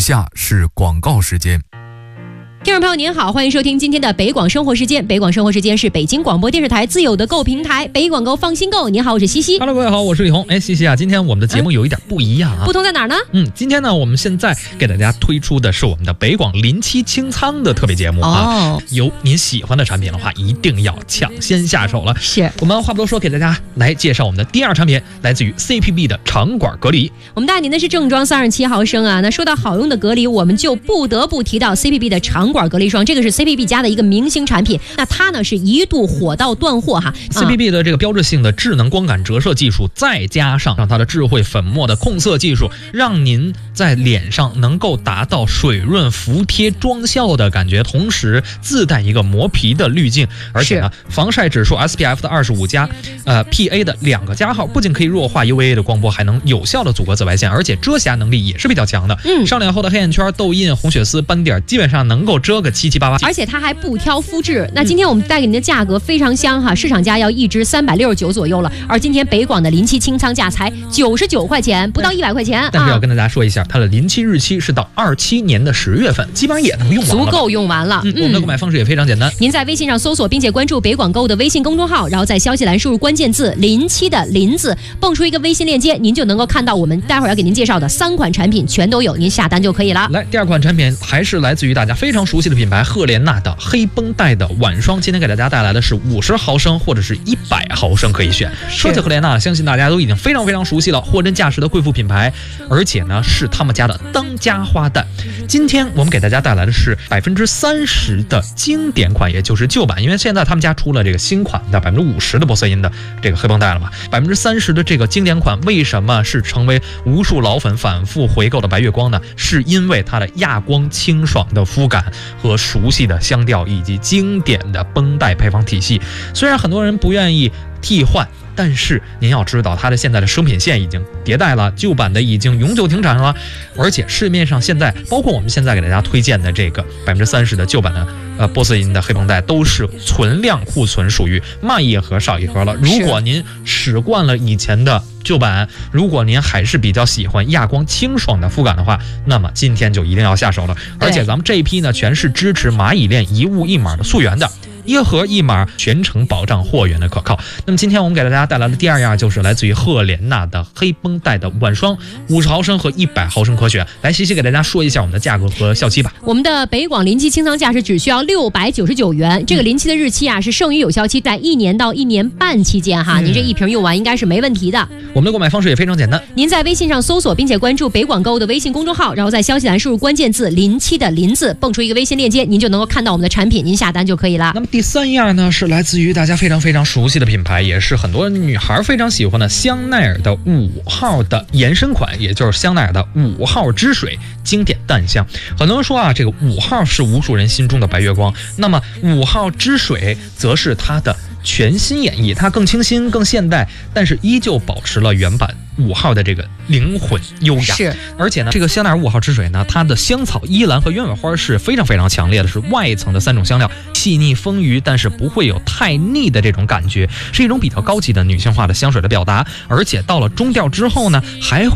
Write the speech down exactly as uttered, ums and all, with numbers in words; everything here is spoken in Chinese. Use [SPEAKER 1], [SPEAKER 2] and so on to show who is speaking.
[SPEAKER 1] 下是广告时间。
[SPEAKER 2] 听众朋友您好，欢迎收听今天的北广生活时间。北广生活时间是北京广播电视台自有的购平台，北广购放心购。您好，我是西西。
[SPEAKER 3] Hello， 各位好，我是李红。哎，西西啊，今天我们的节目有一点不一样啊。
[SPEAKER 2] 不同在哪儿呢？
[SPEAKER 3] 嗯，今天呢，我们现在给大家推出的是我们的北广临期清仓的特别节目啊。
[SPEAKER 2] 哦，
[SPEAKER 3] 有您喜欢的产品的话，一定要抢先下手了。
[SPEAKER 2] 是，
[SPEAKER 3] 我们话不多说，给大家来介绍我们的第二产品，来自于 C P B 的肠管隔离。
[SPEAKER 2] 我们带您的是正装三十七毫升啊。那说到好用的隔离，我们就不得不提到 C P B 的肠管隔离霜，这个是 C P B 家的一个明星产品。那它呢是一度火到断货哈。
[SPEAKER 3] C P B 的这个标志性的智能光感折射技术，再加上让它的智慧粉末的控色技术，让您在脸上能够达到水润服帖妆效的感觉，同时自带一个磨皮的滤镜，而且呢防晒指数 S P F 的二十五加，呃 P A 的两个加号，不仅可以弱化 U V A 的光波，还能有效的阻隔紫外线，而且遮瑕能力也是比较强的。
[SPEAKER 2] 嗯，
[SPEAKER 3] 上脸后的黑眼圈、痘印、红血丝、斑点基本上能够遮个七七八八，
[SPEAKER 2] 而且它还不挑肤质。那今天我们带给您的价格非常香哈，市场价要一支三百六十九左右了，而今天北广的临期清仓价才九十九块钱，不到一百块钱。
[SPEAKER 3] 但是要跟大家说一下，它的临期日期是到二七年的十月份，基本上也能用完了，
[SPEAKER 2] 足够用完了。
[SPEAKER 3] 嗯，我们的购买方式也非常简单，
[SPEAKER 2] 您在微信上搜索并且关注北广购的微信公众号，然后在消息栏输入关键字临期的临字，蹦出一个微信链接，您就能够看到我们待会儿要给您介绍的三款产品全都有，您下单就可以了。
[SPEAKER 3] 来，第二款产品还是来自于大家非常熟悉的品牌赫莲娜的黑绷带的晚霜，今天给大家带来的是五十毫升或者是一百毫升可以选。说起赫莲娜，相信大家都已经非常非常熟悉了，货真价实的贵妇品牌，而且呢是他们家的当家花旦。今天我们给大家带来的是百分之三十的经典款，也就是旧版，因为现在他们家出了这个新款的百分之五十的玻色因的这个黑绷带了嘛，百分之三十的这个经典款为什么是成为无数老粉反复回购的白月光呢？是因为它的亚光清爽的肤感和熟悉的香调以及经典的绷带配方体系。虽然很多人不愿意替换，但是您要知道它的现在的生品线已经迭代了，旧版的已经永久停产了，而且市面上现在包括我们现在给大家推荐的这个百分之三十的旧版的呃玻色因的黑绷带都是存量库存，属于慢一盒少一盒了。如果您使惯了以前的旧版，如果您还是比较喜欢亚光清爽的肤感的话，那么今天就一定要下手了。而且咱们这一批呢全是支持蚂蚁链一物一码的溯源的，一盒一码，全程保障货源的可靠。那么今天我们给大家带来的第二样就是来自于赫莲娜的黑绷带的晚霜，五十毫升和一百毫升可选。来，西西给大家说一下我们的价格和效期吧。
[SPEAKER 2] 我们的北广临期清仓价是只需要六百九十九元，这个临期的日期啊是剩余有效期在一年到一年半期间哈，嗯、您这一瓶用完应该是没问题的。
[SPEAKER 3] 我们的购买方式也非常简单，
[SPEAKER 2] 您在微信上搜索并且关注北广购的微信公众号，然后在消息栏输入关键字临期的临字，蹦出一个微信链接，您就能够看到我们的产品，您下单就可以了。
[SPEAKER 3] 那么第三样呢是来自于大家非常非常熟悉的品牌，也是很多女孩非常喜欢的香奈儿的五号的延伸款，也就是香奈儿的五号之水经典淡香。很多人说啊，这个五号是无数人心中的白月光，那么五号之水则是它的全新演绎，它更清新更现代，但是依旧保持了原版五号的这个灵魂优雅。
[SPEAKER 2] 是，
[SPEAKER 3] 而且呢这个香奈儿五号之水呢，它的香草、依兰和鸢尾花是非常非常强烈的，是外层的三种香料，细腻丰腴，但是不会有太腻的这种感觉，是一种比较高级的女性化的香水的表达。而且到了中调之后呢，还